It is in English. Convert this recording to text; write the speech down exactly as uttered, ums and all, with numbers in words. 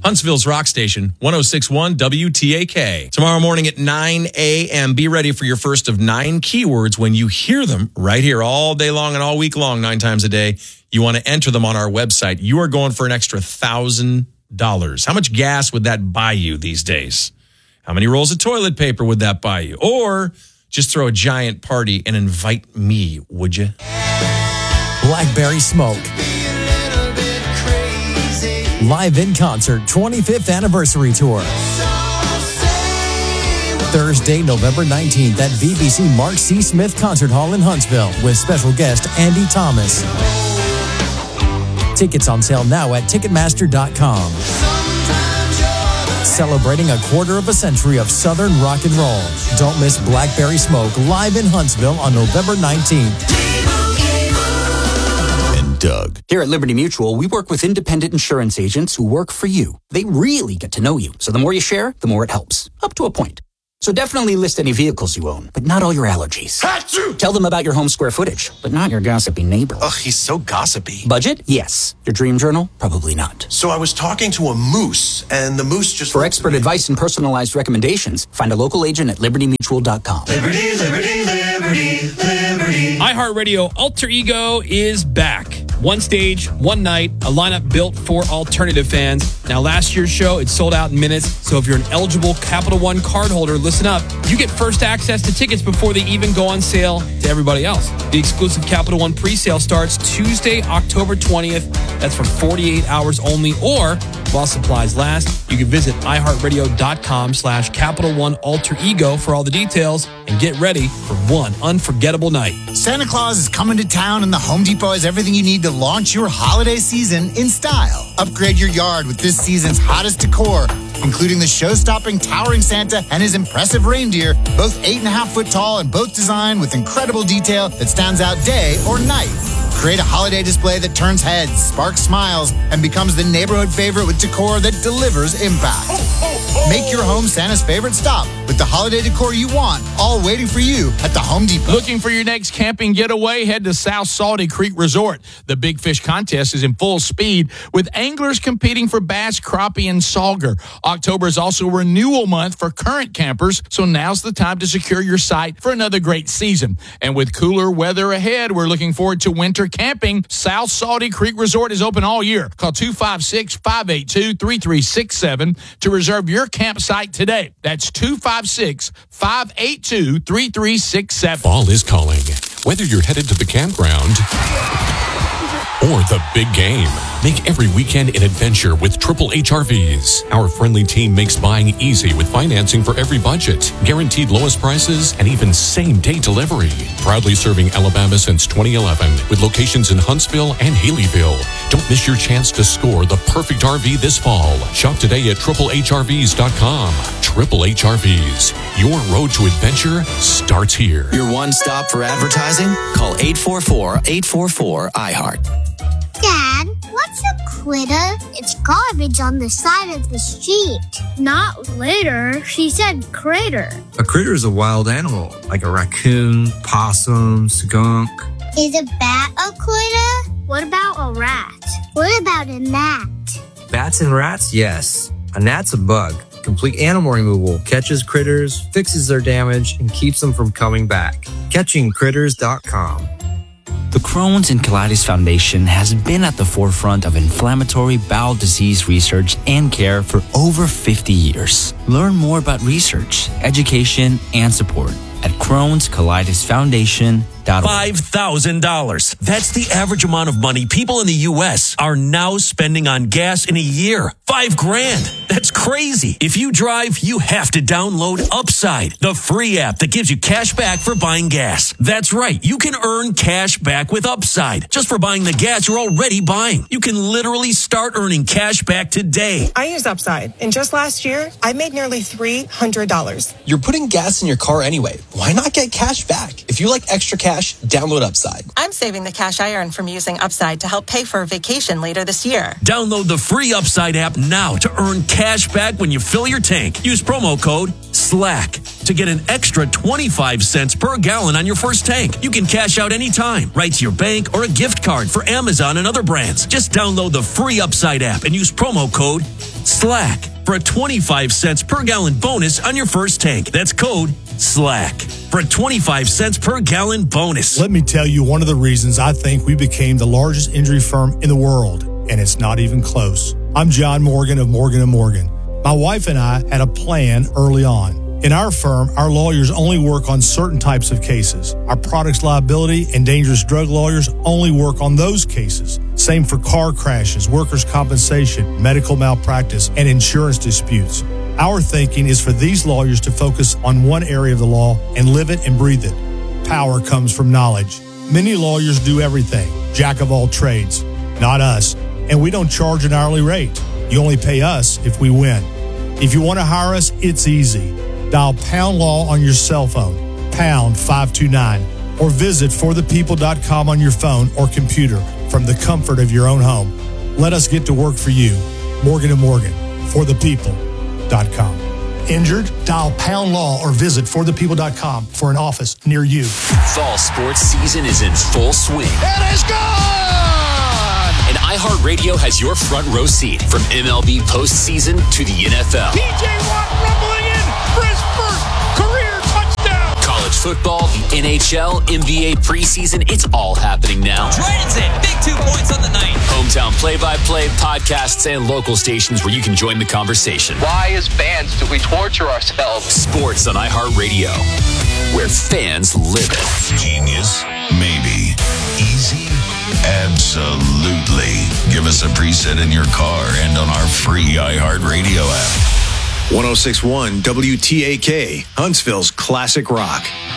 Huntsville's rock station, one oh six point one W T A K. Tomorrow morning at nine a.m., be ready for your first of nine keywords. When you hear them right here all day long and all week long, nine times a day, you want to enter them on our website. You are going for an extra one thousand dollars. How much gas would that buy you these days? How many rolls of toilet paper would that buy you? Or just throw a giant party and invite me, would you? Blackberry Smoke. Live in Concert twenty-fifth Anniversary Tour. Thursday, November nineteenth at V B C Mark C. Smith Concert Hall in Huntsville with special guest Andy Thomas. Tickets on sale now at Ticketmaster dot com. Celebrating a quarter of a century of Southern rock and roll. Don't miss Blackberry Smoke live in Huntsville on November nineteenth. Doug. Here at Liberty Mutual, we work with independent insurance agents who work for you. They really get to know you. So the more you share, the more it helps. Up to a point. So definitely list any vehicles you own, but not all your allergies. Achoo! Tell them about your home square footage, but not your gossipy neighbor. Ugh, he's so gossipy. Budget? Yes. Your dream journal? Probably not. So I was talking to a moose, and the moose just... For expert advice and personalized recommendations, find a local agent at Liberty Mutual dot com. Liberty, Liberty, Liberty, Liberty. iHeartRadio Alter Ego is back. One stage, one night, a lineup built for alternative fans. Now, last year's show, it sold out in minutes, so if you're an eligible Capital One cardholder, listen up. You get first access to tickets before they even go on sale to everybody else. The exclusive Capital One pre-sale starts Tuesday, October twentieth. That's for forty-eight hours only, or while supplies last, you can visit iHeartRadio.com slash Capital One Alter Ego for all the details and get ready for one unforgettable night. Santa Claus is coming to town and the Home Depot has everything you need to launch your holiday season in style. Upgrade your yard with this season's hottest decor, including the show-stopping towering Santa and his impressive reindeer, both eight and a half foot tall and both designed with incredible detail that stands out day or night. Create a holiday display that turns heads, sparks smiles, and becomes the neighborhood favorite with decor that delivers impact. Make your home Santa's favorite stop with the holiday decor you want, all waiting for you at the Home Depot. Looking for your next camping getaway? Head to South Salty Creek Resort. The Big Fish Contest is in full speed with anglers competing for bass, crappie, and sauger. October is also renewal month for current campers, so now's the time to secure your site for another great season. And with cooler weather ahead, we're looking forward to winter camping. South Salty Creek Resort is open all year. Call two five six, five eight two, three three six seven to reserve your campsite today. That's two five six, five eight two, three three six seven. Fall is calling. Whether you're headed to the campground or the big game, make every weekend an adventure with Triple H R Vs. Our friendly team makes buying easy with financing for every budget, guaranteed lowest prices, and even same-day delivery. Proudly serving Alabama since twenty eleven with locations in Huntsville and Haleyville. Don't miss your chance to score the perfect R V this fall. Shop today at triple H R Vs dot com. Triple H R Vs. Your road to adventure starts here. Your one stop for advertising? Call eight four four, eight four four, I heart. Dad, what's a critter? It's garbage on the side of the street. Not litter. She said crater. A critter is a wild animal, like a raccoon, possum, skunk. Is a bat a critter? What about a rat? What about a gnat? Bats and rats, yes. A gnat's a bug. Complete animal removal catches critters, fixes their damage, and keeps them from coming back. catching critters dot com. The Crohn's and Colitis Foundation has been at the forefront of inflammatory bowel disease research and care for over fifty years. Learn more about research, education, and support at Crohn's Colitis Foundation dot org. five thousand dollars. That's the average amount of money people in the U S are now spending on gas in a year. Five grand. That's crazy. If you drive, you have to download Upside, the free app that gives you cash back for buying gas. That's right. You can earn cash back with Upside just for buying the gas you're already buying. You can literally start earning cash back today. I use Upside, and just last year, I made nearly three hundred dollars. You're putting gas in your car anyway. Why not get cash back? If you like extra cash, download Upside. I'm saving the cash I earn from using Upside to help pay for a vacation later this year. Download the free Upside app now to earn cash back when you fill your tank. Use promo code SLACK to get an extra twenty-five cents per gallon on your first tank. You can cash out anytime, right to your bank or a gift card for Amazon and other brands. Just download the free Upside app and use promo code SLACK, for a twenty-five cents per gallon bonus on your first tank. That's code SLACK for a twenty-five cents per gallon bonus. Let me tell you one of the reasons I think we became the largest injury firm in the world, and it's not even close. I'm John Morgan of Morgan and Morgan. My wife and I had a plan early on. In our firm, our lawyers only work on certain types of cases. Our products liability and dangerous drug lawyers only work on those cases. Same for car crashes, workers' compensation, medical malpractice, and insurance disputes. Our thinking is for these lawyers to focus on one area of the law and live it and breathe it. Power comes from knowledge. Many lawyers do everything, jack of all trades. Not us, and we don't charge an hourly rate. You only pay us if we win. If you want to hire us, it's easy. Dial Pound Law on your cell phone, pound five two nine, or visit for the people dot com on your phone or computer from the comfort of your own home. Let us get to work for you. Morgan and Morgan, for the people dot com. Injured? Dial Pound Law or visit for the people dot com for an office near you. Fall sports season is in full swing. It is gone! And iHeartRadio has your front row seat from M L B postseason to the N F L. P J Watt rumbling in for his first career touchdown. College football, the N H L, N B A preseason, it's all happening now. Dragons in, big two points on the night. Hometown play-by-play, podcasts, and local stations where you can join the conversation. Why, as fans, do we torture ourselves? Sports on iHeartRadio, where fans live it. Genius? Maybe. Easy? Absolutely. Give us a preset in your car and on our free iHeartRadio app. one oh six point one W T A K, Huntsville's classic rock.